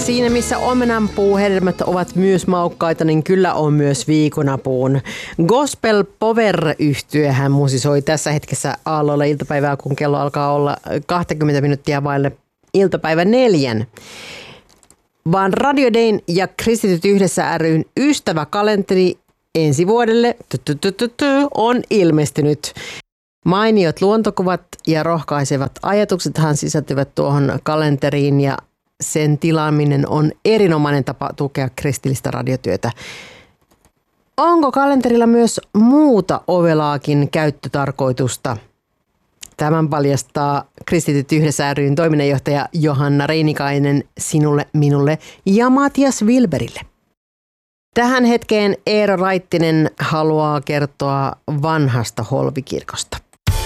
Siinä missä omenanpuuhedelmät ovat myös maukkaita, niin kyllä on myös viikunapuun. Gospel Power-yhtyehän musisoi tässä hetkessä aalloilla iltapäivää, kun kello alkaa olla 20 minuuttia vaille iltapäivän 4. Vaan Radio Dayn ja Kristityt yhdessä ry:n ystäväkalenteri ensi vuodelle on ilmestynyt. Mainiot luontokuvat ja rohkaisevat ajatuksethan sisältyvät tuohon kalenteriin ja sen tilaaminen on erinomainen tapa tukea kristillistä radiotyötä. Onko kalenterilla myös muuta ovelaakin käyttötarkoitusta? Tämän paljastaa Kristityt yhdessä ry:n toiminnanjohtaja Johanna Reinikainen sinulle, minulle ja Matias Wilberille. Tähän hetkeen Eero Raittinen haluaa kertoa vanhasta Holvikirkosta.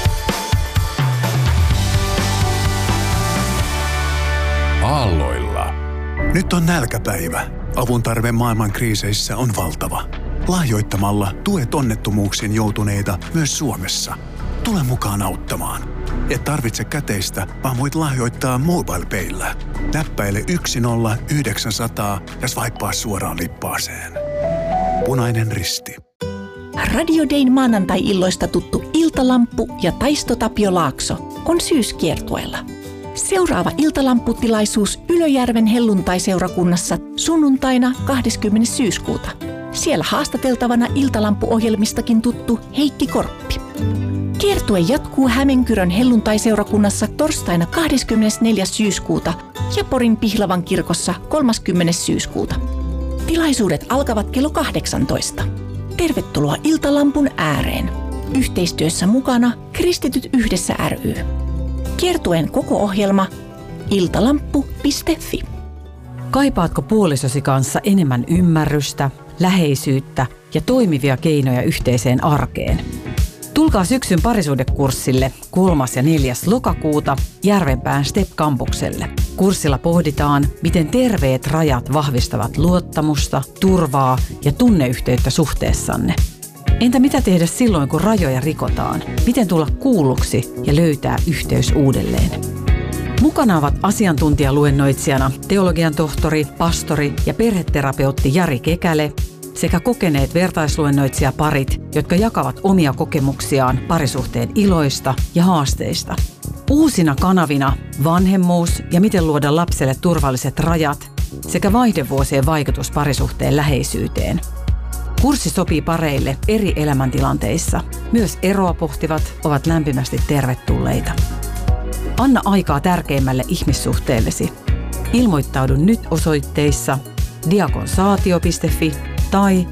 Aalloilla. Nyt on nälkäpäivä. Avun tarve maailman kriiseissä on valtava. Lahjoittamalla tuet onnettomuuksiin joutuneita myös Suomessa. Tule mukaan auttamaan. Et tarvitse käteistä, vaan voit lahjoittaa MobilePayllä. Näppäile 10900 ja swipea suoraan lippaaseen. Punainen Risti. Radio Dayn maanantai-illoista tuttu Iltalamppu ja Taisto Tapio Laakso on syyskiertueella. Seuraava iltalampputilaisuus Ylöjärven helluntaiseurakunnassa sunnuntaina 20. syyskuuta. Siellä haastateltavana iltalampuohjelmistakin tuttu Heikki Korppi. Kiertue jatkuu Hämeenkyrön helluntaiseurakunnassa torstaina 24. syyskuuta ja Porin Pihlavan kirkossa 30. syyskuuta. Tilaisuudet alkavat kello 18. Tervetuloa Iltalampun ääreen. Yhteistyössä mukana Kristityt yhdessä ry. Kiertueen koko ohjelma iltalamppu.fi. Kaipaatko puolisosi kanssa enemmän ymmärrystä, läheisyyttä ja toimivia keinoja yhteiseen arkeen? Tulkaa syksyn parisuhdekurssille 3. ja 4. lokakuuta Järvenpään STEP-kampukselle. Kurssilla pohditaan, miten terveet rajat vahvistavat luottamusta, turvaa ja tunneyhteyttä suhteessanne. Entä mitä tehdä silloin, kun rajoja rikotaan? Miten tulla kuulluksi ja löytää yhteys uudelleen? Mukana ovat asiantuntijaluennoitsijana teologian tohtori, pastori ja perheterapeutti Jari Kekäle sekä kokeneet vertaisluennoitsijaparit, jotka jakavat omia kokemuksiaan parisuhteen iloista ja haasteista. Uusina kanavina vanhemmuus ja miten luoda lapselle turvalliset rajat sekä vaihdevuosien vaikutus parisuhteen läheisyyteen. Kurssi sopii pareille eri elämäntilanteissa. Myös eroa pohtivat ovat lämpimästi tervetulleita. Anna aikaa tärkeimmälle ihmissuhteellesi. Ilmoittaudu nyt osoitteissa diakonsaatio.fi tai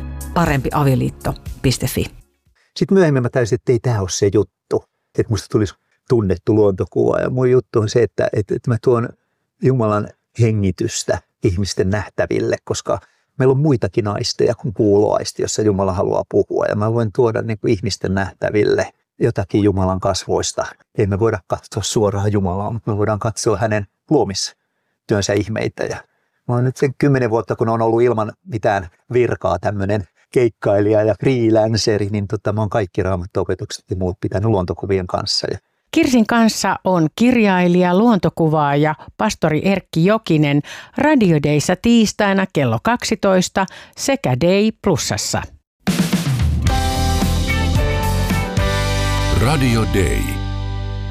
parempiavioliitto.fi. Sitten myöhemmin mä täysin, että ei tämä ole se juttu, että musta tulisi tunnettu luontokuva. Ja mun juttu on se, että mä tuon Jumalan hengitystä ihmisten nähtäville, koska meillä on muitakin aisteja kuin kuuloaisti, jossa Jumala haluaa puhua. Ja mä voin tuoda niin kuin ihmisten nähtäville jotakin Jumalan kasvoista. Ei me voida katsoa suoraan Jumalaa, mutta me voidaan katsoa hänen luomistyönsä ihmeitä. Ja mä oon nyt sen 10 vuotta, kun on ollut ilman mitään virkaa tämmöinen keikkailija ja freelanceri, niin mä oon kaikki raamattuopetukset ja muut pitänyt luontokuvien kanssa. Kirsin kanssa on kirjailija, luontokuvaaja, pastori Erkki Jokinen Radio Dayssa tiistaina kello 12 sekä Day Plusassa. Radio Day.